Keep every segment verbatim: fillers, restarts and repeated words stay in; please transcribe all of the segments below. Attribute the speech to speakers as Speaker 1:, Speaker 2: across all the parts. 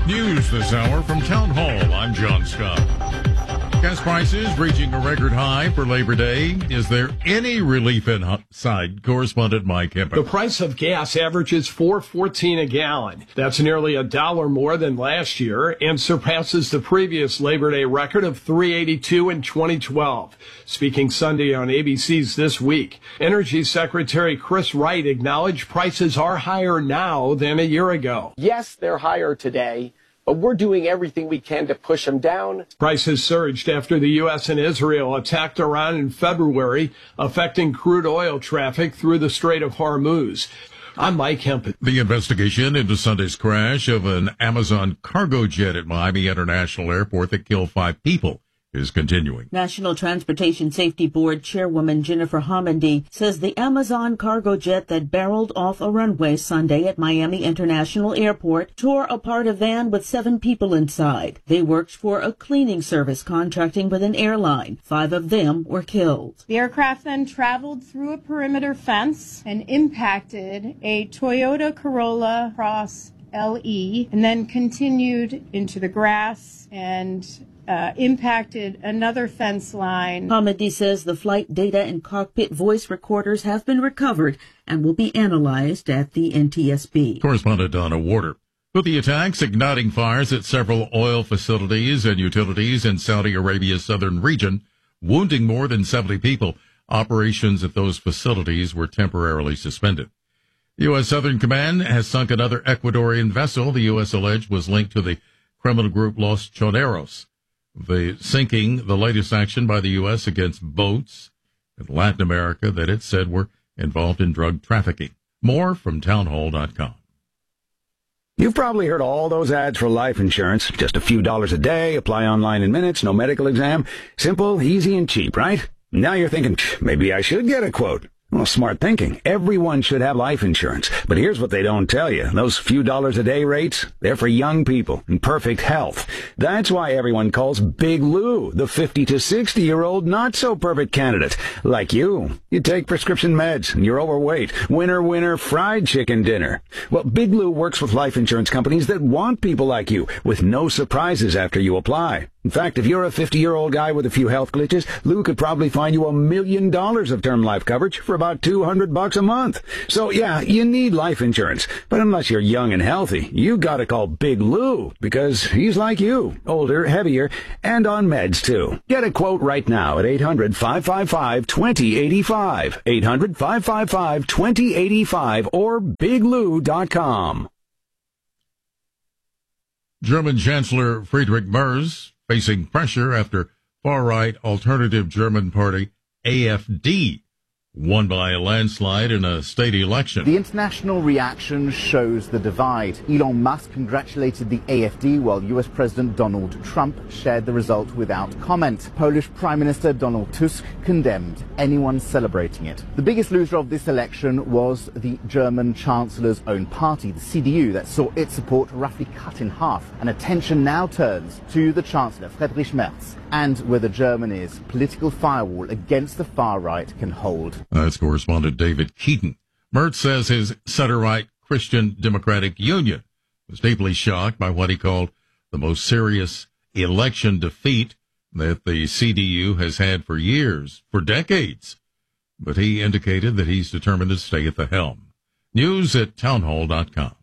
Speaker 1: News this hour from Town Hall. I'm John Scott. Gas prices reaching a record high for Labor Day. Is there any relief in sight? Correspondent Mike Hipper.
Speaker 2: The price of gas averages four fourteen a gallon. That's nearly a dollar more than last year and surpasses the previous Labor Day record of three eighty-two in twenty twelve. Speaking Sunday on A B C's This Week, Energy Secretary Chris Wright acknowledged prices are higher now than a year ago.
Speaker 3: Yes, they're higher today, but we're doing everything we can to push them down.
Speaker 2: Prices surged after the U S and Israel attacked Iran in February, affecting crude oil traffic through the Strait of Hormuz. I'm Mike Hempel.
Speaker 1: The investigation into Sunday's crash of an Amazon cargo jet at Miami International Airport that killed five people is continuing.
Speaker 4: National Transportation Safety Board Chairwoman Jennifer Homendy says the Amazon cargo jet that barreled off a runway Sunday at Miami International Airport tore apart a van with seven people inside. They worked for a cleaning service contracting with an airline. Five of them were killed.
Speaker 5: The aircraft then traveled through a perimeter fence and impacted a Toyota Corolla Cross L E and then continued into the grass and Uh, impacted another fence line.
Speaker 4: Homendy says the flight data and cockpit voice recorders have been recovered and will be analyzed at the N T S B.
Speaker 1: Correspondent Donna Warder. With the attacks igniting fires at several oil facilities and utilities in Saudi Arabia's southern region, wounding more than seventy people, operations at those facilities were temporarily suspended. U S. Southern Command has sunk another Ecuadorian vessel the U S alleged was linked to the criminal group Los Choneros. The sinking, the latest action by the U S against boats in Latin America that it said were involved in drug trafficking. More from townhall dot com.
Speaker 6: You've probably heard all those ads for life insurance. Just a few dollars a day, apply online in minutes, no medical exam. Simple, easy, and cheap, right? Now you're thinking, maybe I should get a quote. Well, smart thinking. Everyone should have life insurance. But here's what they don't tell you. Those few dollars a day rates, they're for young people in perfect health. That's why everyone calls Big Lou the fifty to sixty year old not so perfect candidate. Like you. You take prescription meds and you're overweight. Winner, winner, fried chicken dinner. Well, Big Lou works with life insurance companies that want people like you with no surprises after you apply. In fact, if you're a fifty-year-old guy with a few health glitches, Lou could probably find you a million dollars of term life coverage for about two hundred bucks a month. So, yeah, you need life insurance. But unless you're young and healthy, you gotta call Big Lou, because he's like you, older, heavier, and on meds, too. Get a quote right now at eight hundred, five five five, two zero eight five, eight hundred, five five five, two zero eight five, or big lou dot com.
Speaker 1: German Chancellor Friedrich Merz facing pressure after far-right alternative German party A F D won by a landslide in a state election.
Speaker 7: The international reaction shows the divide. Elon Musk congratulated the A F D while U S President Donald Trump shared the result without comment. Polish Prime Minister Donald Tusk condemned anyone celebrating it. The biggest loser of this election was the German Chancellor's own party, the C D U, that saw its support roughly cut in half. And attention now turns to the Chancellor, Friedrich Merz, and whether Germany's political firewall against the far right can hold.
Speaker 1: That's correspondent David Keaton. Merz says his center-right Christian Democratic Union was deeply shocked by what he called the most serious election defeat that the C D U has had for years, for decades. But he indicated that he's determined to stay at the helm. News at townhall dot com.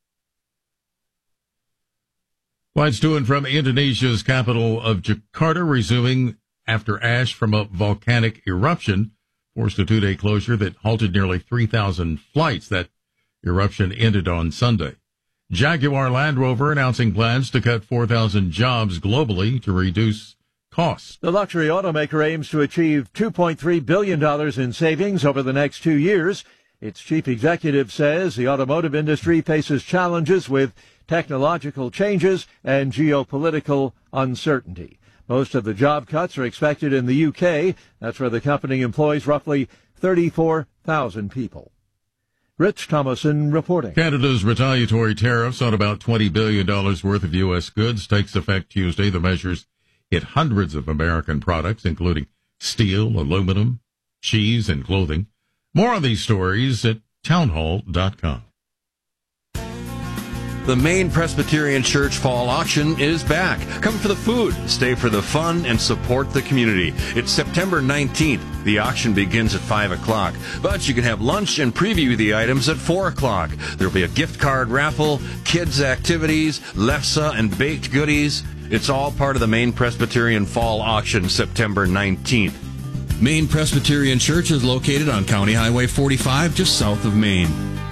Speaker 1: Flights to and from Indonesia's capital of Jakarta resuming after ash from a volcanic eruption forced a two-day closure that halted nearly three thousand flights. That eruption ended on Sunday. Jaguar Land Rover announcing plans to cut four thousand jobs globally to reduce costs.
Speaker 8: The luxury automaker aims to achieve two point three billion dollars in savings over the next two years. Its chief executive says the automotive industry faces challenges with technological changes and geopolitical uncertainty. Most of the job cuts are expected in the U K. That's where the company employs roughly thirty-four thousand people. Rich Thomason reporting.
Speaker 1: Canada's retaliatory tariffs on about twenty billion dollars worth of U S goods takes effect Tuesday. The measures hit hundreds of American products, including steel, aluminum, cheese, and clothing. More on these stories at townhall dot com.
Speaker 9: The Maine Presbyterian Church Fall Auction is back. Come for the food, stay for the fun, and support the community. It's September nineteenth. The auction begins at five o'clock, but you can have lunch and preview the items at four o'clock. There'll be a gift card raffle, kids' activities, lefse, and baked goodies. It's all part of the Maine Presbyterian Fall Auction, September nineteenth. Maine Presbyterian Church is located on County Highway forty-five, just south of Maine.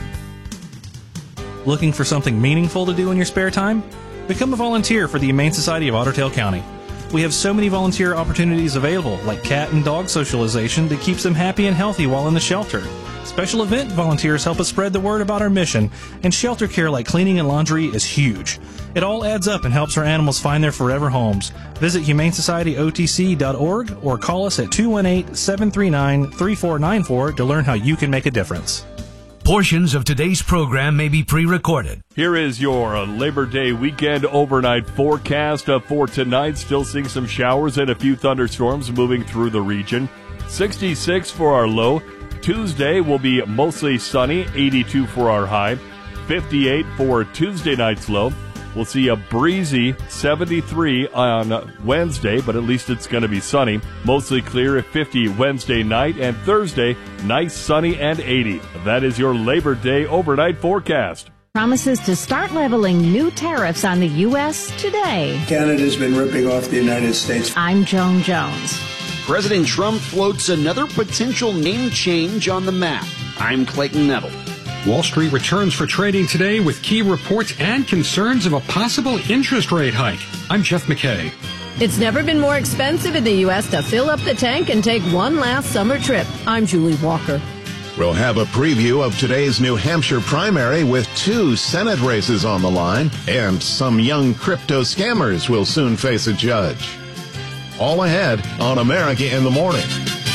Speaker 10: Looking for something meaningful to do in your spare time? Become a volunteer for the Humane Society of Otter Tail County. We have so many volunteer opportunities available, like cat and dog socialization that keeps them happy and healthy while in the shelter. Special event volunteers help us spread the word about our mission, and shelter care like cleaning and laundry is huge. It all adds up and helps our animals find their forever homes. Visit humane society o t c dot org or call us at two one eight, seven three nine, three four nine four to learn how you can make a difference.
Speaker 11: Portions of today's program may be pre-recorded.
Speaker 12: Here is your uh, Labor Day weekend overnight forecast uh, for tonight. Still seeing some showers and a few thunderstorms moving through the region. sixty-six for our low. Tuesday will be mostly sunny, eighty-two for our high. fifty-eight for Tuesday night's low. We'll see a breezy seventy-three on Wednesday, but at least it's going to be sunny. Mostly clear at fifty Wednesday night, and Thursday, nice sunny and eighty. That is your Labor Day overnight forecast.
Speaker 13: Promises to start leveling new tariffs on the U S today.
Speaker 14: Canada's been ripping off the United States.
Speaker 13: I'm Joan Jones.
Speaker 15: President Trump floats another potential name change on the map. I'm Clayton Nettle.
Speaker 16: Wall Street returns for trading today with key reports and concerns of a possible interest rate hike. I'm Jeff McKay.
Speaker 17: It's never been more expensive in the U S to fill up the tank and take one last summer trip. I'm Julie Walker.
Speaker 18: We'll have a preview of today's New Hampshire primary with two Senate races on the line, and some young crypto scammers will soon face a judge. All ahead on America in the Morning.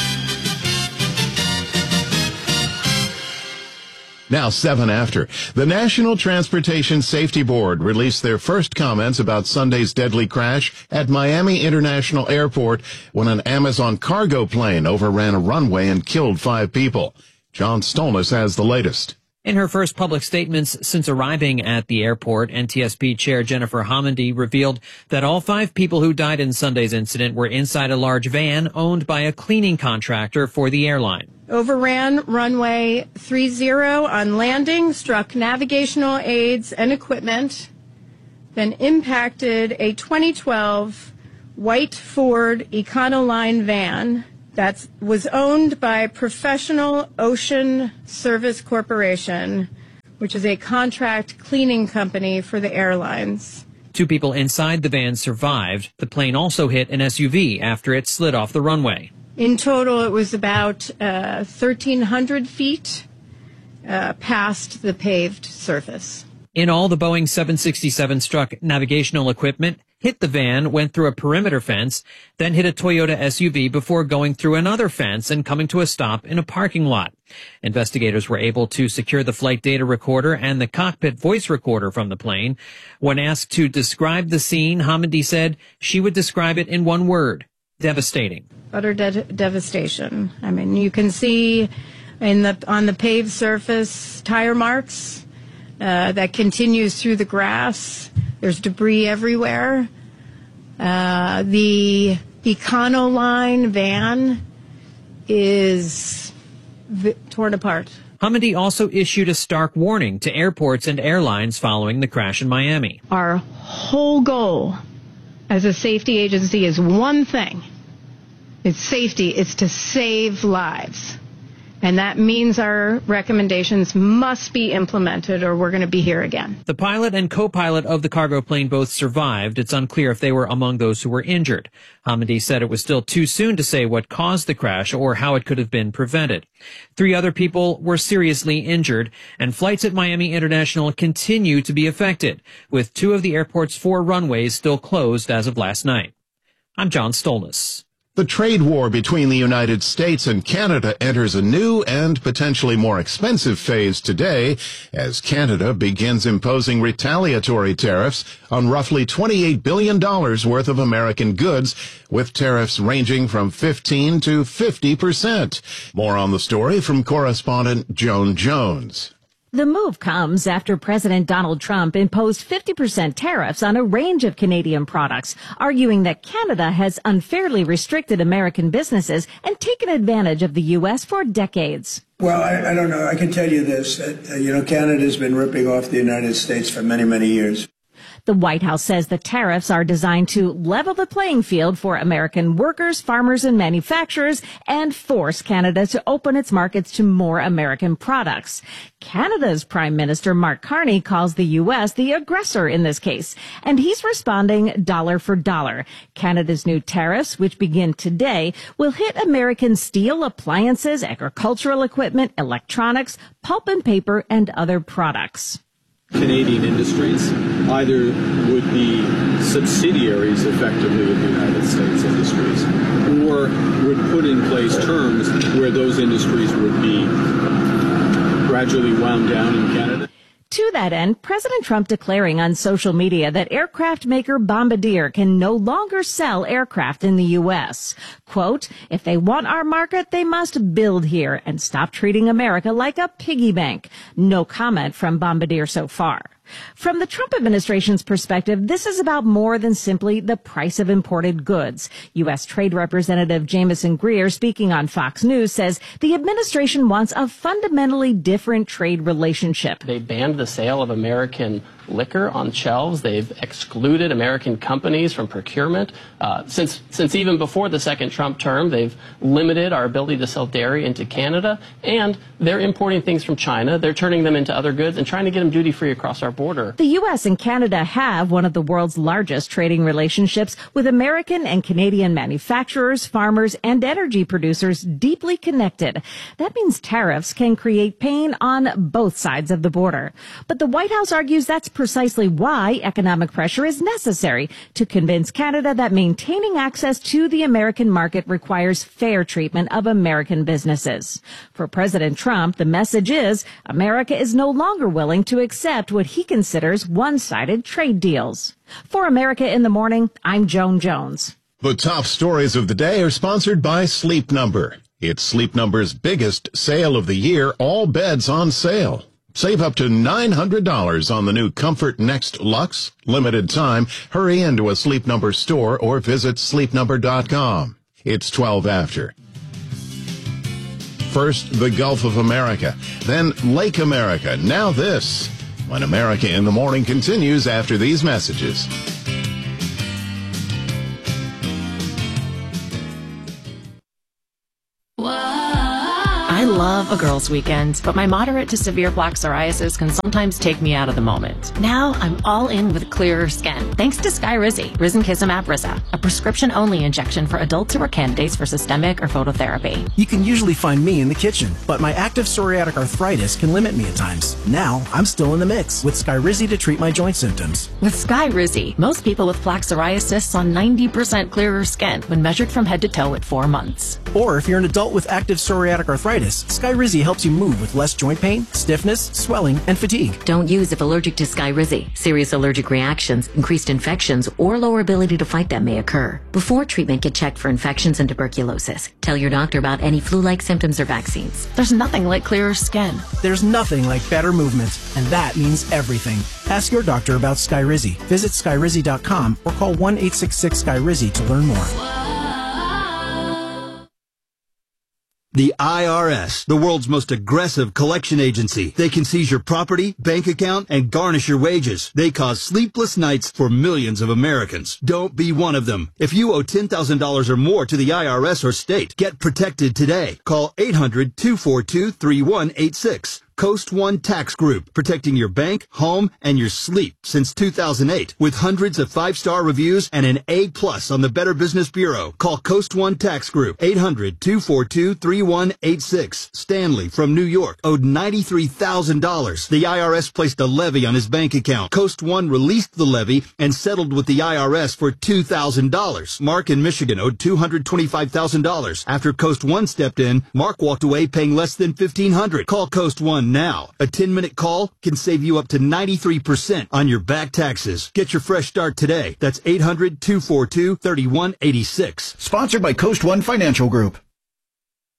Speaker 18: Now seven after. The National Transportation Safety Board released their first comments about Sunday's deadly crash at Miami International Airport when an Amazon cargo plane overran a runway and killed five people. John Stolnis has the latest.
Speaker 19: In her first public statements since arriving at the airport, N T S B Chair Jennifer Homendy revealed that all five people who died in Sunday's incident were inside a large van owned by a cleaning contractor for the airline.
Speaker 5: Overran runway three zero on landing, struck navigational aids and equipment, then impacted a twenty twelve white Ford Econoline van that was owned by Professional Ocean Service Corporation, which is a contract cleaning company for the airlines.
Speaker 19: Two people inside the van survived. The plane also hit an S U V after it slid off the runway.
Speaker 5: In total, it was about uh, thirteen hundred feet uh, past the paved surface.
Speaker 19: In all, the Boeing seven sixty-seven struck navigational equipment, hit the van, went through a perimeter fence, then hit a Toyota S U V before going through another fence and coming to a stop in a parking lot. Investigators were able to secure the flight data recorder and the cockpit voice recorder from the plane. When asked to describe the scene, Homendy said she would describe it in one word: devastating.
Speaker 5: Utter de- devastation. I mean, you can see in the on the paved surface tire marks uh, that continues through the grass. There's debris everywhere. Uh, the Econoline van is v- torn apart.
Speaker 19: Homendy also issued a stark warning to airports and airlines following the crash in Miami.
Speaker 5: Our whole goal as a safety agency is one thing. It's safety. It's to save lives. And that means our recommendations must be implemented or we're going to be here again.
Speaker 19: The pilot and co-pilot of the cargo plane both survived. It's unclear if they were among those who were injured. Homendy said it was still too soon to say what caused the crash or how it could have been prevented. Three other people were seriously injured, and flights at Miami International continue to be affected, with two of the airport's four runways still closed as of last night. I'm John Stolnis.
Speaker 18: The trade war between the United States and Canada enters a new and potentially more expensive phase today as Canada begins imposing retaliatory tariffs on roughly twenty-eight billion dollars worth of American goods, with tariffs ranging from fifteen to fifty percent. More on the story from correspondent Joan Jones.
Speaker 13: The move comes after President Donald Trump imposed fifty percent tariffs on a range of Canadian products, arguing that Canada has unfairly restricted American businesses and taken advantage of the U S for decades.
Speaker 14: Well, I, I don't know. I can tell you this, that, uh, you know, Canada's been ripping off the United States for many, many years.
Speaker 13: The White House says the tariffs are designed to level the playing field for American workers, farmers, and manufacturers and force Canada to open its markets to more American products. Canada's Prime Minister Mark Carney calls the U S the aggressor in this case, and he's responding dollar for dollar. Canada's new tariffs, which begin today, will hit American steel, appliances, agricultural equipment, electronics, pulp and paper, and other products.
Speaker 20: Canadian industries either would be subsidiaries effectively of the United States industries or would put in place terms where those industries would be gradually wound down in Canada.
Speaker 13: To that end, President Trump declaring on social media that aircraft maker Bombardier can no longer sell aircraft in the U S. Quote, if they want our market, they must build here and stop treating America like a piggy bank. No comment from Bombardier so far. From the Trump administration's perspective, this is about more than simply the price of imported goods. U S. Trade Representative Jamieson Greer, speaking on Fox News, says the administration wants a fundamentally different trade relationship.
Speaker 3: They banned the sale of American liquor on shelves. They've excluded American companies from procurement. Uh, since since even before the second Trump term, they've limited our ability to sell dairy into Canada, and they're importing things from China. They're turning them into other goods and trying to get them duty-free across our border.
Speaker 13: The U S and Canada have one of the world's largest trading relationships, with American and Canadian manufacturers, farmers, and energy producers deeply connected. That means tariffs can create pain on both sides of the border. But the White House argues that's precisely why economic pressure is necessary to convince Canada that maintaining access to the American market requires fair treatment of American businesses. For President Trump, the message is America is no longer willing to accept what he considers one-sided trade deals. For America in the Morning, I'm Joan Jones.
Speaker 18: The top stories of the day are sponsored by Sleep Number. It's Sleep Number's biggest sale of the year, all beds on sale. Save up to nine hundred dollars on the new Comfort Next Luxe. Limited time. Hurry into a Sleep Number store or visit sleep number dot com. It's twelve after. First, the Gulf of America. Then Lake America. Now this. When America in the Morning continues after these messages.
Speaker 21: I love a girls' weekend, but my moderate to severe plaque psoriasis can sometimes take me out of the moment. Now I'm all in with clearer skin, thanks to Skyrizi, Risankizumab Risa, a prescription-only injection for adults who are candidates for systemic or phototherapy.
Speaker 22: You can usually find me in the kitchen, but my active psoriatic arthritis can limit me at times. Now I'm still in the mix with Skyrizi to treat my joint symptoms.
Speaker 21: With Skyrizi, most people with plaque psoriasis saw ninety percent clearer skin when measured from head to toe at four months.
Speaker 22: Or if you're an adult with active psoriatic arthritis, Skyrizi helps you move with less joint pain, stiffness, swelling, and fatigue.
Speaker 23: Don't use if allergic to Skyrizi. Serious allergic reactions, increased infections, or lower ability to fight them may occur. Before treatment, get checked for infections and tuberculosis. Tell your doctor about any flu-like symptoms or vaccines.
Speaker 21: There's nothing like clearer skin.
Speaker 22: There's nothing like better movement, and that means everything. Ask your doctor about Skyrizi. Visit skyrizi dot com or call one eight six six Skyrizi to learn more.
Speaker 24: The I R S, the world's most aggressive collection agency. They can seize your property, bank account, and garnish your wages. They cause sleepless nights for millions of Americans. Don't be one of them. If you owe ten thousand dollars or more to the I R S or state, get protected today. Call eight hundred, two four two, three one eight six. Coast One Tax Group, protecting your bank, home, and your sleep since two thousand eight. With hundreds of five-star reviews and an A plus on the Better Business Bureau. Call Coast One Tax Group, eight hundred, two four two, three one eight six. Stanley from New York owed ninety-three thousand dollars. The I R S placed a levy on his bank account. Coast One released the levy and settled with the I R S for two thousand dollars. Mark in Michigan owed two hundred twenty-five thousand dollars. After Coast One stepped in, Mark walked away paying less than fifteen hundred dollars. Call Coast One now. A ten-minute call can save you up to ninety-three percent on your back taxes. Get your fresh start today. That's eight hundred, two four two, three one eight six.
Speaker 25: Sponsored by Coast One Financial Group.